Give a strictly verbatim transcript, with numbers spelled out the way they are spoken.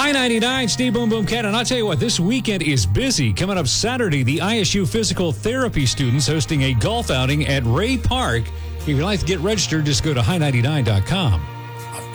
High ninety-nine, Steve Boom Boom Cat, and I'll tell you what, this weekend is busy. Coming up Saturday, the I S U physical therapy students hosting a golf outing at Ray Park. If you'd like to get registered, just go to high ninety-nine dot com.